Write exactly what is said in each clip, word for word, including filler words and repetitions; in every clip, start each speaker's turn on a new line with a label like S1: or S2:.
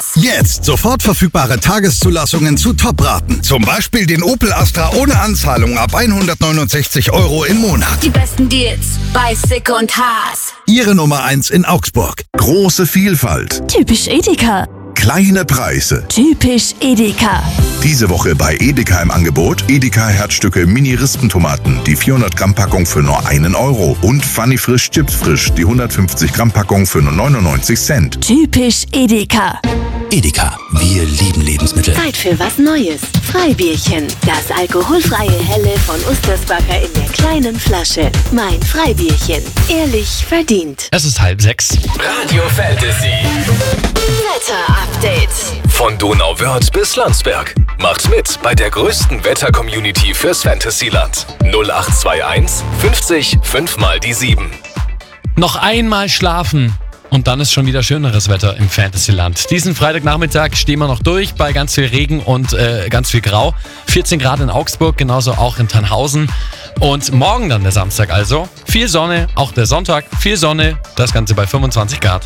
S1: Jetzt sofort verfügbare Tageszulassungen zu Top-Raten. Zum Beispiel den Opel Astra ohne Anzahlung ab hundertneunundsechzig Euro im Monat.
S2: Die besten Deals bei Sick und Haas.
S1: Ihre Nummer eins in Augsburg.
S3: Große Vielfalt.
S4: Typisch Edeka.
S3: Kleine Preise.
S4: Typisch Edeka.
S3: Diese Woche bei Edeka im Angebot Edeka Herzstücke Mini-Rispentomaten, die vierhundert Gramm Packung für nur einen Euro und Funny Frisch Chips Frisch, die hundertfünfzig Gramm Packung für nur neunundneunzig Cent.
S4: Typisch Edeka.
S5: Edeka, wir lieben Lebensmittel.
S6: Zeit für was Neues. Freibierchen. Das alkoholfreie Helle von Ustersbacher in der kleinen Flasche. Mein Freibierchen. Ehrlich verdient.
S7: Es ist halb sechs.
S8: Radio Fantasy.
S6: Wetter-Update.
S8: Von Donauwörth bis Landsberg. Macht mit bei der größten Wetter-Community fürs Fantasyland. null acht zwei eins fünfzig fünf mal die sieben.
S7: Noch einmal schlafen. Und dann ist schon wieder schöneres Wetter im Fantasyland. Diesen Freitagnachmittag stehen wir noch durch bei ganz viel Regen und äh, ganz viel Grau. vierzehn Grad in Augsburg, genauso auch in Tannhausen. Und morgen dann der Samstag also. Viel Sonne, auch der Sonntag, viel Sonne. Das Ganze bei fünfundzwanzig Grad.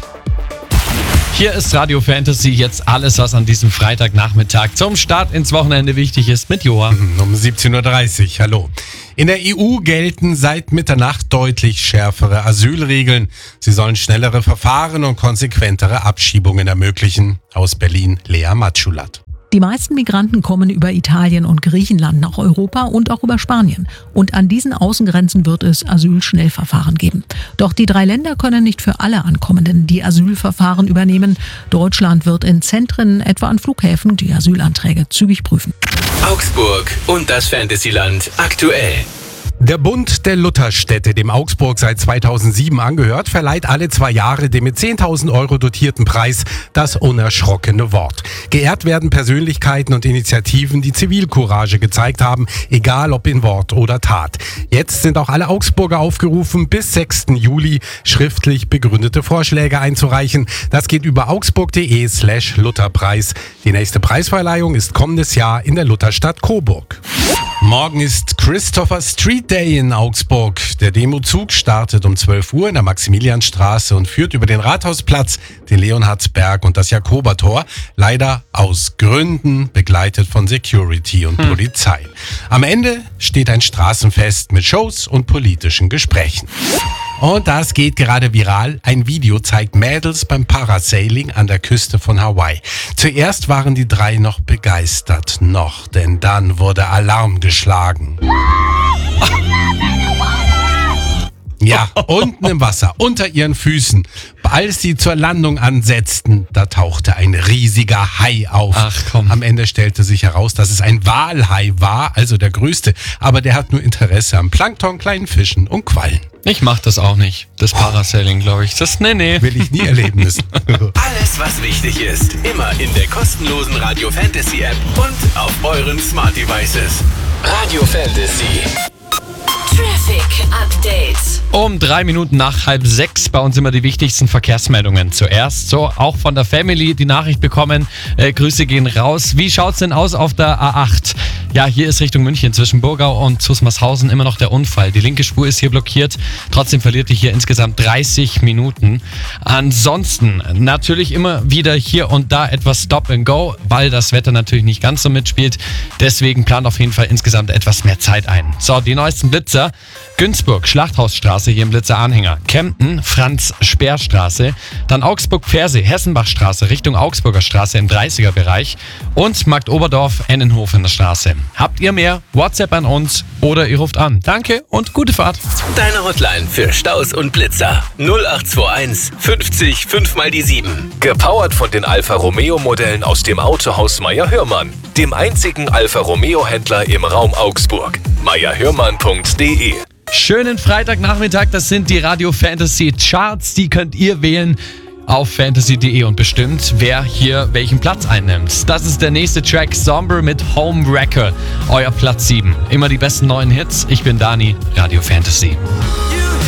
S7: Hier ist Radio Fantasy, jetzt alles, was an diesem Freitagnachmittag zum Start ins Wochenende wichtig ist, mit Johann.
S9: Um siebzehn Uhr dreißig, hallo. In der E U gelten seit Mitternacht deutlich schärfere Asylregeln. Sie sollen schnellere Verfahren und konsequentere Abschiebungen ermöglichen. Aus Berlin, Lea Matschulat.
S10: Die meisten Migranten kommen über Italien und Griechenland nach Europa und auch über Spanien. Und an diesen Außengrenzen wird es Asylschnellverfahren geben. Doch die drei Länder können nicht für alle Ankommenden die Asylverfahren übernehmen. Deutschland wird in Zentren, etwa an Flughäfen, die Asylanträge zügig prüfen.
S8: Augsburg und das Fantasyland aktuell.
S9: Der Bund der Lutherstädte, dem Augsburg seit zweitausendsieben angehört, verleiht alle zwei Jahre dem mit zehntausend Euro dotierten Preis das unerschrockene Wort. Geehrt werden Persönlichkeiten und Initiativen, die Zivilcourage gezeigt haben, egal ob in Wort oder Tat. Jetzt sind auch alle Augsburger aufgerufen, bis sechsten Juli schriftlich begründete Vorschläge einzureichen. Das geht über augsburg.de slash Lutherpreis. Die nächste Preisverleihung ist kommendes Jahr in der Lutherstadt Coburg. Morgen ist Christopher Street Day in Augsburg. Der Demozug startet um zwölf Uhr in der Maximilianstraße und führt über den Rathausplatz, den Leonhardsberg und das Jakobertor. Leider aus Gründen begleitet von Security und hm. Polizei. Am Ende steht ein Straßenfest mit Shows und politischen Gesprächen. Und das geht gerade viral. Ein Video zeigt Mädels beim Parasailing an der Küste von Hawaii. Zuerst waren die drei noch begeistert. Noch, denn dann wurde Alarm geschlagen. Ja, unten im Wasser, unter ihren Füßen. Als sie zur Landung ansetzten, da tauchte ein riesiger Hai auf.
S7: Ach komm.
S9: Am Ende stellte sich heraus, dass es ein Walhai war, also der größte. Aber der hat nur Interesse am Plankton, kleinen Fischen und Quallen.
S7: Ich mach das auch nicht. Das Parasailing, glaube ich. Das, nee, nee.
S9: Will ich nie erleben müssen.
S8: Alles, was wichtig ist, immer in der kostenlosen Radio Fantasy App und auf euren Smart Devices. Radio Fantasy.
S6: Traffic Update.
S7: Um drei Minuten nach halb sechs bei uns immer die wichtigsten Verkehrsmeldungen. Zuerst so auch von der Family die Nachricht bekommen. Äh, Grüße gehen raus. Wie schaut's denn aus auf der A acht? Ja, hier ist Richtung München zwischen Burgau und Zusmarshausen immer noch der Unfall. Die linke Spur ist hier blockiert. Trotzdem verliert ihr hier insgesamt dreißig Minuten. Ansonsten natürlich immer wieder hier und da etwas Stop and Go, weil das Wetter natürlich nicht ganz so mitspielt. Deswegen plant auf jeden Fall insgesamt etwas mehr Zeit ein. So, die neuesten Blitzer. Günzburg, Schlachthausstraße hier im Blitzer-Anhänger. Kempten, Franz-Speer-Straße. Dann Augsburg-Pfersee, Hessenbachstraße Richtung Augsburger Straße im dreißiger-Bereich. Und Marktoberdorf, Ennenhof in der Straße. Habt ihr mehr? WhatsApp an uns oder ihr ruft an. Danke und gute Fahrt.
S8: Deine Hotline für Staus und Blitzer. null acht zwei eins fünfzig fünf mal die sieben. Gepowert von den Alfa Romeo Modellen aus dem Autohaus Meier Hörmann. Dem einzigen Alfa Romeo Händler im Raum Augsburg. meier hörmann punkt de.
S7: Schönen Freitagnachmittag, das sind die Radio Fantasy Charts, die könnt ihr wählen auf fantasy punkt de und bestimmt, wer hier welchen Platz einnimmt. Das ist der nächste Track, Somber mit Homewrecker, euer Platz sieben. Immer die besten neuen Hits, ich bin Dani, Radio Fantasy.